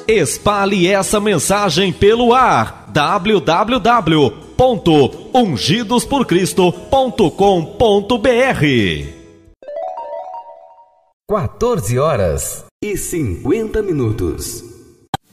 Espalhe essa mensagem pelo ar. www.ungidosporcristo.com.br 14 horas e 50 minutos.